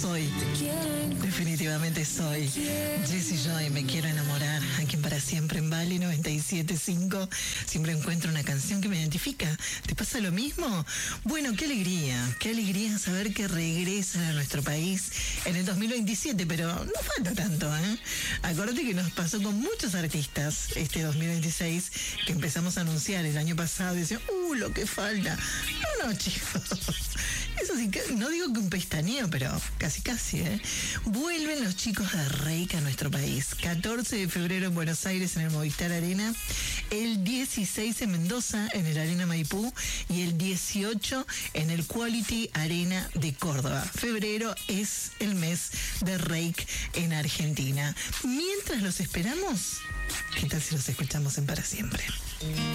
Soy, definitivamente soy Jessie Joy, me quiero enamorar. Aquí en Para Siempre en Vale 97.5 siempre encuentro una canción que me identifica. ¿Te pasa lo mismo? Bueno, qué alegría saber que regresan a nuestro país en el 2027, pero no falta tanto, ¿eh? Acuérdate que nos pasó con muchos artistas este 2026 que empezamos a anunciar el año pasado y decían, lo que falta. No, chicos. Eso sí, no digo que un pestañeo, pero casi, ¿eh? Vuelven los chicos de Reik a nuestro país. 14 de febrero en Buenos Aires en el Movistar Arena, el 16 en Mendoza en el Arena Maipú y el 18 en el Quality Arena de Córdoba. Febrero es el mes de Reik en Argentina. Mientras los esperamos, ¿qué tal si los escuchamos en Para Siempre?